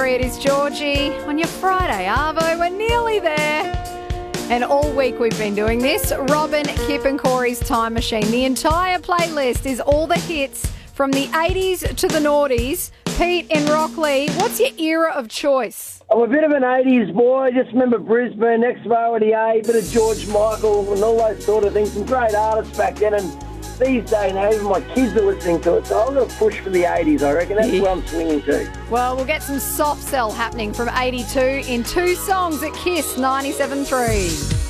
It is Georgie on your Friday Arvo. We're nearly there. And all week we've been doing this. Robin, Kip and Corey's Time Machine. The entire playlist is all the hits from the 80s to the noughties. Pete in Rockley, what's your era of choice? I'm a bit of an 80s boy. Just remember Brisbane, X-RDA, bit of George Michael and all those sort of things. Some great artists back then. And these days, now, even my kids are listening to it. So I'm going to push for the 80s, I reckon. That's where I'm swinging to. Well, we'll get some soft sell happening from 82 in two songs at KISS 97.3.